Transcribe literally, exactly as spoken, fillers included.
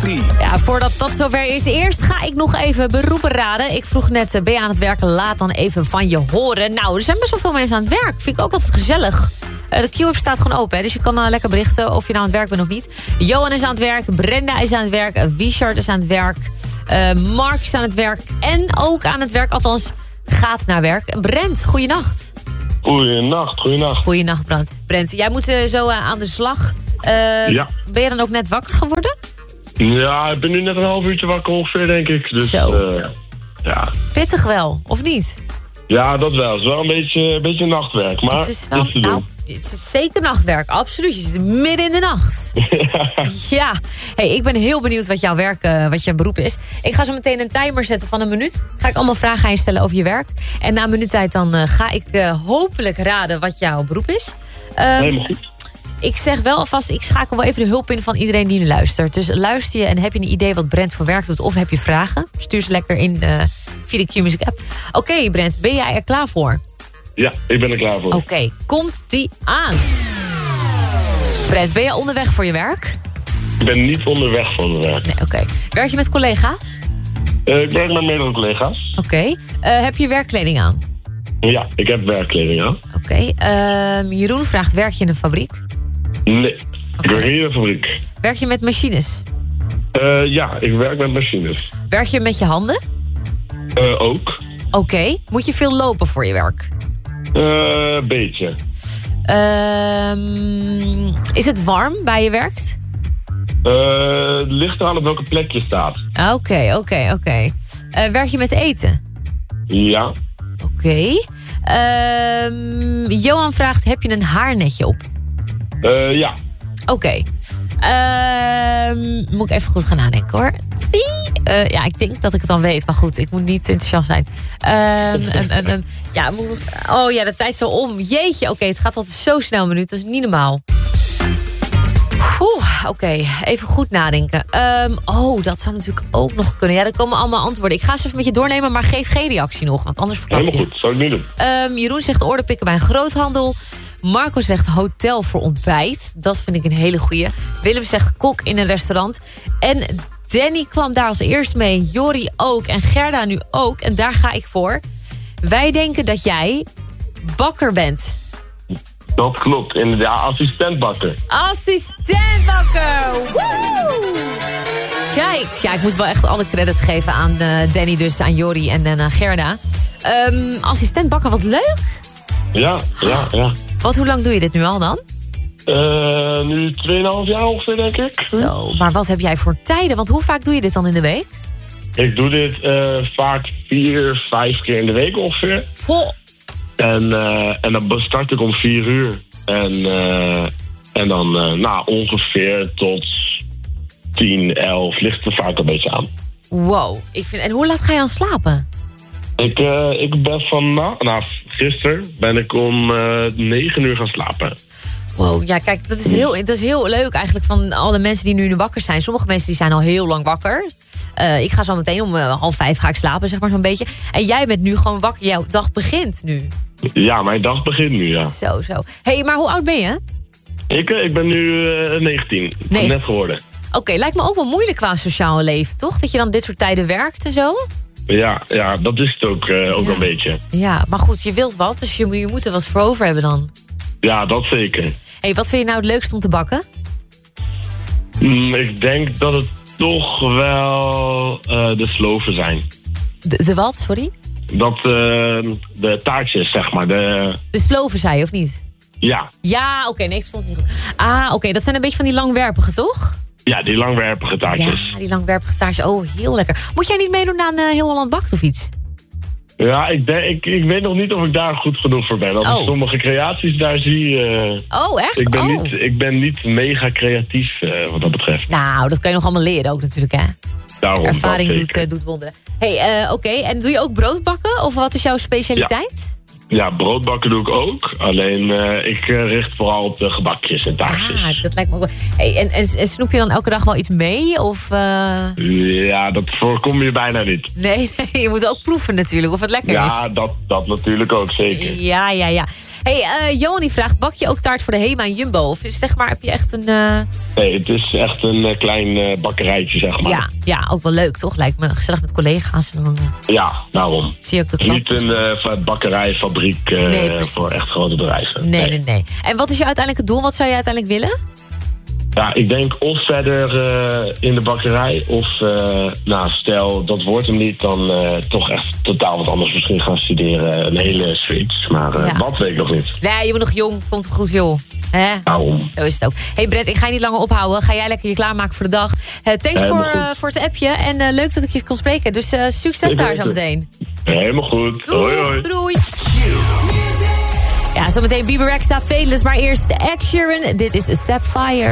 drie. Ja, voordat dat zover is, eerst ga ik nog even beroepen raden. Ik vroeg net, ben je aan het werken? Laat dan even van je horen. Nou, er zijn best wel veel mensen aan het werk. Vind ik ook altijd gezellig. Uh, de Q-app staat gewoon open, hè, dus je kan uh, lekker berichten of je nou aan het werk bent of niet. Johan is aan het werk, Brenda is aan het werk, uh, Wiechard is aan het werk, uh, Mark is aan het werk en ook aan het werk, althans gaat naar werk. Brent, goeienacht. Goeienacht, goeienacht. Goeienacht, Brent. Brent, jij moet uh, zo uh, aan de slag. Uh, ja. Ben je dan ook net wakker geworden? Ja, ik ben nu net een half uurtje wakker ongeveer, denk ik. Dus, zo. Uh, ja. Pittig wel, of niet? Ja, dat wel. Het is wel een beetje, een beetje nachtwerk, maar het is wel, het is te doen. Nou, het is zeker nachtwerk, absoluut. Je zit midden in de nacht. Ja, hey, ik ben heel benieuwd wat jouw werk, uh, wat jouw beroep is. Ik ga zo meteen een timer zetten van een minuut. Ga ik allemaal vragen aan je stellen over je werk. En na een minuut tijd dan uh, ga ik uh, hopelijk raden wat jouw beroep is. Um, Helemaal goed. Ik zeg wel alvast, ik schakel wel even de hulp in van iedereen die nu luistert. Dus luister je en heb je een idee wat Brent voor werk doet of heb je vragen? Stuur ze lekker in uh, via de Q-Music app. Oké, okay, Brent, ben jij er klaar voor? Ja, ik ben er klaar voor. Oké, okay, komt die aan. Brent, ben je onderweg voor je werk? Ik ben niet onderweg voor mijn werk. Nee, oké. Okay. Werk je met collega's? Uh, ik werk met meerdere collega's. Oké. Okay. Uh, heb je werkkleding aan? Ja, ik heb werkkleding aan. Oké. Okay. Uh, Jeroen vraagt, werk je in een fabriek? Nee, okay. Ik werk hier in een fabriek. Werk je met machines? Uh, ja, ik werk met machines. Werk je met je handen? Uh, ook. Oké. Okay. Moet je veel lopen voor je werk? Een uh, beetje. Uh, is het warm waar je werkt? Uh, het ligt eraan op welke plek je staat. Oké, oké, oké. Werk je met eten? Ja. Oké. Okay. Uh, Johan vraagt, heb je een haarnetje op? Uh, ja. Oké. Okay. Uh, moet ik even goed gaan nadenken, hoor. Uh, ja, ik denk dat ik het dan weet. Maar goed, ik moet niet enthousiast zijn. Uh, um, um, um, ja, oh ja, de tijd is al om. Jeetje, oké, okay, het gaat altijd zo snel, minuut. Dat is niet normaal. Oké, okay, even goed nadenken. Um, oh, dat zou natuurlijk ook nog kunnen. Ja, er komen allemaal antwoorden. Ik ga ze even met je doornemen, maar geef geen reactie nog. Want anders verklap je. Helemaal goed, zou ik niet doen. Um, Jeroen zegt oorden pikken bij een groothandel. Marco zegt hotel voor ontbijt. Dat vind ik een hele goeie. Willem zegt kok in een restaurant. En Danny kwam daar als eerst mee. Jorrie ook. En Gerda nu ook. En daar ga ik voor. Wij denken dat jij bakker bent. Dat klopt. Inderdaad, assistentbakker. Assistentbakker! Woe! Kijk, ja, ik moet wel echt alle credits geven aan uh, Danny dus, aan Jorrie en uh, Gerda. Um, assistentbakker, wat leuk. Ja, ja, ja. Wat, hoe lang doe je dit nu al dan? Uh, nu tweeënhalf jaar ongeveer, denk ik. Zo, maar wat heb jij voor tijden? Want hoe vaak doe je dit dan in de week? Ik doe dit uh, vaak vier, vijf keer in de week ongeveer. Ho. En, uh, en dan start ik om vier uur. En, uh, en dan uh, nou, ongeveer tot tien, elf ligt er vaak een beetje aan. Wow. Ik vind, en hoe laat ga je dan slapen? Ik, uh, ik ben van, nou, nou, gisteren ben ik om uh, negen uur gaan slapen. Wow, ja, kijk, dat is, heel, dat is heel leuk eigenlijk van alle mensen die nu wakker zijn. Sommige mensen die zijn al heel lang wakker. Uh, ik ga zo meteen om uh, half vijf ga ik slapen, zeg maar zo'n beetje. En jij bent nu gewoon wakker, jouw dag begint nu. Ja, mijn dag begint nu, ja. Zo, zo. Hé, hey, maar hoe oud ben je? Ik, uh, ik ben nu uh, negentien, negentien. Net geworden. Oké, okay, lijkt me ook wel moeilijk qua sociaal leven, toch? Dat je dan dit soort tijden werkt en zo? Ja, ja, dat is het ook, uh, ook ja. een beetje. Ja, maar goed, je wilt wat, dus je, je moet er wat voor over hebben dan. Ja, dat zeker. Hé, hey, wat vind je nou het leukst om te bakken? Mm, ik denk dat het toch wel uh, de sloven zijn. De, de wat, sorry? Dat uh, de taartjes, zeg maar. De, de sloven, zei je, of niet? Ja. Ja, oké, okay, nee, ik verstond het niet goed. Ah, oké, okay, dat zijn een beetje van die langwerpige, toch? Ja, die langwerpige taartjes. Ja, die langwerpige taartjes. Oh, heel lekker. Moet jij niet meedoen aan uh, Heel Holland Bakt of iets? Ja, ik, denk, ik, ik weet nog niet of ik daar goed genoeg voor ben. Als oh. ik sommige creaties daar zie... Uh, oh, echt? Ik ben, oh. niet, ik ben niet mega creatief uh, wat dat betreft. Nou, dat kan je nog allemaal leren ook natuurlijk, hè? Daarom, ervaring doet, uh, doet wonderen. Hey, uh, oké. Okay. En doe je ook brood bakken? Of wat is jouw specialiteit? Ja, broodbakken doe ik ook. Alleen uh, ik uh, richt vooral op de gebakjes en taartjes. Ah, dat lijkt me ook wel. Hey, en, en, en snoep je dan elke dag wel iets mee? Of, uh... Ja, dat voorkom je bijna niet. Nee, nee, je moet ook proeven natuurlijk of het lekker ja, is. Ja, dat, dat natuurlijk ook, zeker. Ja, ja, ja. Hey, uh, Johan die vraagt, bak je ook taart voor de Hema en Jumbo? Of is, zeg maar, heb je echt een... Uh... Nee, het is echt een uh, klein uh, bakkerijtje, zeg maar. Ja, ja, ook wel leuk, toch? Lijkt me gezellig met collega's. En dan, uh... Ja, daarom. Zie je ook de klanten. Niet een uh, bakkerij, fabriek uh, nee, voor echt grote bedrijven. Nee, nee, nee, nee. En wat is je uiteindelijke doel? Wat zou je uiteindelijk willen? Ja, ik denk of verder uh, in de bakkerij, of uh, nou, stel dat wordt hem niet, dan uh, toch echt totaal wat anders misschien gaan studeren. Een hele switch, maar uh, ja. wat weet ik nog niet. Nee, je bent nog jong, komt goed joh. Hè? Daarom. Zo is het ook. Hey Brett, ik ga je niet langer ophouden. Ga jij lekker je klaarmaken voor de dag. Uh, thanks voor, uh, voor het appje en uh, leuk dat ik je kon spreken. Dus uh, succes ik daar zo meteen. Helemaal goed. Doei, hoi hoi. Doei. Ja, zometeen Bieber Rexha, Velus, maar eerst Ed Sheeran. Dit is Sapphire.